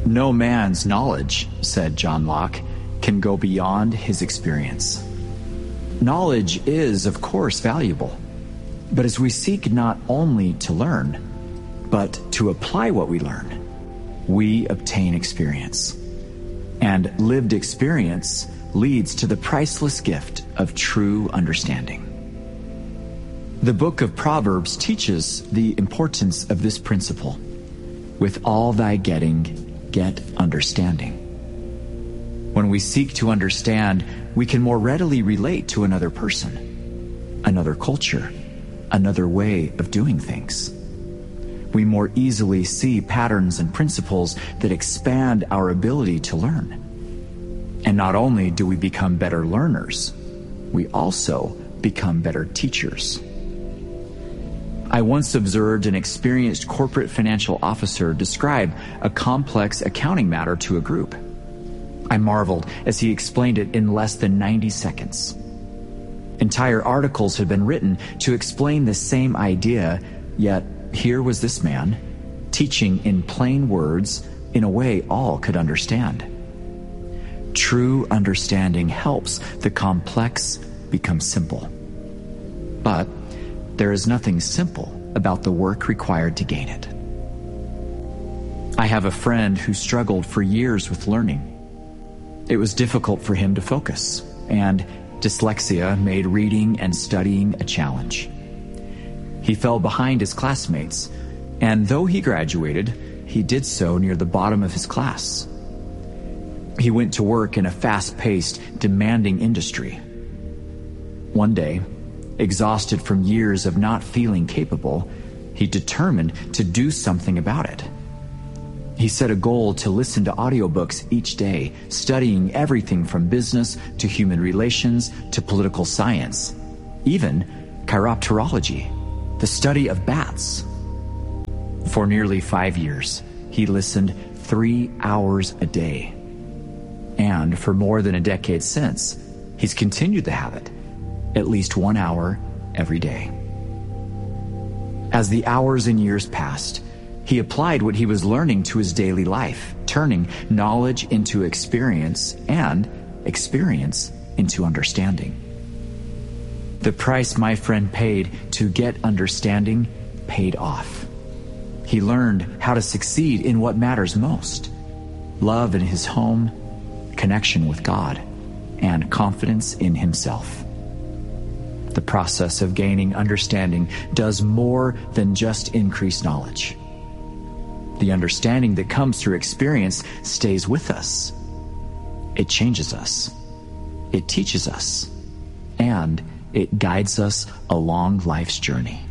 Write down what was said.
No man's knowledge, said John Locke, can go beyond his experience. Knowledge is, of course, valuable, but as we seek not only to learn, but to apply what we learn, we obtain experience. And lived experience leads to the priceless gift of true understanding. The book of Proverbs teaches the importance of this principle. With all thy getting, get understanding. When we seek to understand, we can more readily relate to another person, another culture, another way of doing things. We more easily see patterns and principles that expand our ability to learn. And not only do we become better learners, we also become better teachers. I once observed an experienced corporate financial officer describe a complex accounting matter to a group. I marveled as he explained it in less than 90 seconds. Entire articles had been written to explain the same idea, yet here was this man teaching in plain words in a way all could understand. True understanding helps the complex become simple. But there is nothing simple about the work required to gain it. I have a friend who struggled for years with learning. It was difficult for him to focus, and dyslexia made reading and studying a challenge. He fell behind his classmates, and though he graduated, he did so near the bottom of his class. He went to work in a fast-paced, demanding industry. One day, exhausted from years of not feeling capable, he determined to do something about it. He set a goal to listen to audiobooks each day, studying everything from business to human relations to political science, even chiropterology, the study of bats. For nearly 5 years, he listened 3 hours a day. And for more than a decade since, he's continued the habit, at least 1 hour every day. As the hours and years passed, he applied what he was learning to his daily life, turning knowledge into experience and experience into understanding. The price my friend paid to get understanding paid off. He learned how to succeed in what matters most: love in his home, connection with God, and confidence in himself. The process of gaining understanding does more than just increase knowledge. The understanding that comes through experience stays with us. It changes us. It teaches us. And it guides us along life's journey.